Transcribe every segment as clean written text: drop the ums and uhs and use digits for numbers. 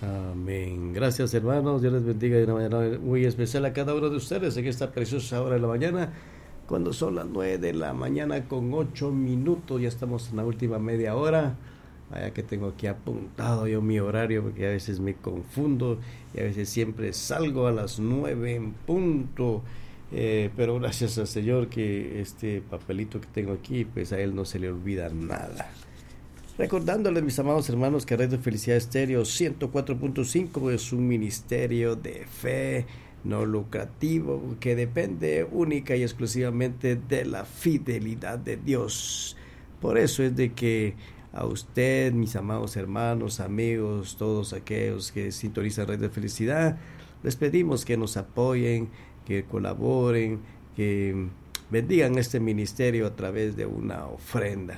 Amén. Gracias, hermanos. Dios les bendiga de una manera muy especial a cada uno de ustedes en esta preciosa hora de la mañana, cuando son las 9 de la mañana con 8 minutos. Ya estamos en la última media hora. Vaya que tengo aquí apuntado yo mi horario, porque a veces me confundo y a veces siempre salgo a las 9 en punto. Pero gracias al Señor que este papelito que tengo aquí, pues a Él no se le olvida nada. Recordándoles, mis amados hermanos, que Radio Felicidad Estéreo 104.5 es un ministerio de fe no lucrativo que depende única y exclusivamente de la fidelidad de Dios. Por eso es de que a usted, mis amados hermanos, amigos, todos aquellos que sintonizan Radio Felicidad, les pedimos que nos apoyen, que colaboren, que bendigan este ministerio a través de una ofrenda.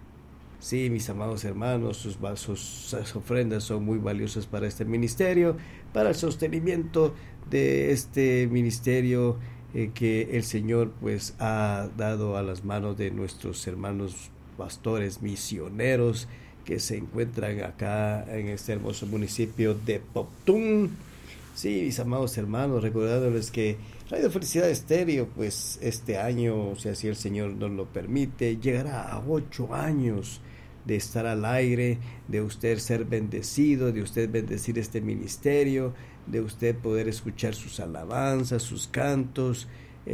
Sí, mis amados hermanos, sus ofrendas son muy valiosas para este ministerio, para el sostenimiento de este ministerio que el Señor pues ha dado a las manos de nuestros hermanos pastores misioneros que se encuentran acá en este hermoso municipio de Poptún. Sí, mis amados hermanos, recordándoles que Radio Felicidad Estéreo, pues este año, o sea, si el Señor nos lo permite, llegará a 8 años de estar al aire, de usted ser bendecido, de usted bendecir este ministerio, de usted poder escuchar sus alabanzas, sus cantos,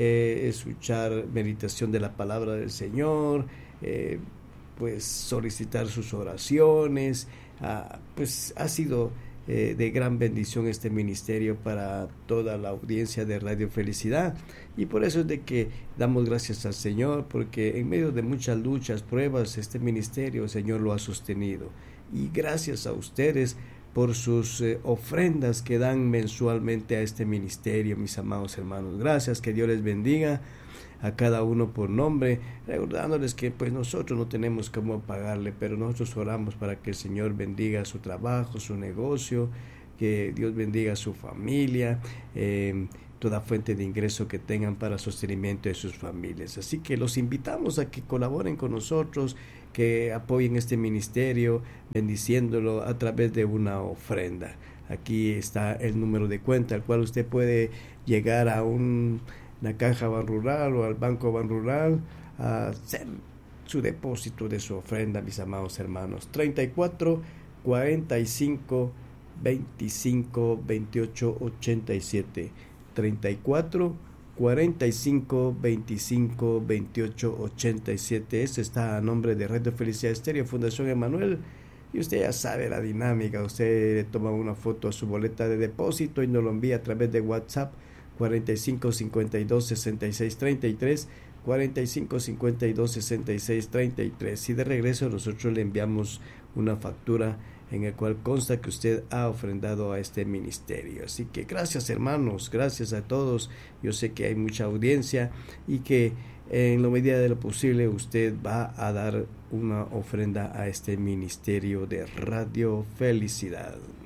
escuchar meditación de la palabra del Señor, pues solicitar sus oraciones. Pues ha sido de gran bendición este ministerio para toda la audiencia de Radio Felicidad, y por eso es de que damos gracias al Señor, porque en medio de muchas luchas, pruebas, este ministerio el Señor lo ha sostenido, y gracias a ustedes por sus ofrendas que dan mensualmente a este ministerio, mis amados hermanos. Gracias, que Dios les bendiga a cada uno por nombre, recordándoles que pues nosotros no tenemos cómo pagarle, pero nosotros oramos para que el Señor bendiga su trabajo, su negocio, que Dios bendiga su familia, toda fuente de ingreso que tengan para sostenimiento de sus familias. Así que los invitamos a que colaboren con nosotros, que apoyen este ministerio, bendiciéndolo a través de una ofrenda. Aquí está el número de cuenta al cual usted puede llegar a la caja Banrural o al banco Banrural a hacer su depósito de su ofrenda, mis amados hermanos. 34 45 25 28 87, 34 45 25 28 87. Este está a nombre de Radio Felicidad Estéreo, Fundación Emanuel. Y usted ya sabe la dinámica. Usted le toma una foto a su boleta de depósito y nos lo envía a través de WhatsApp 45 52 66 33, 45 52 66 33, y de regreso nosotros le enviamos una factura en el cual consta que usted ha ofrendado a este ministerio. Así que gracias, hermanos, gracias a todos. Yo sé que hay mucha audiencia y que en la medida de lo posible usted va a dar una ofrenda a este ministerio de Radio Felicidad.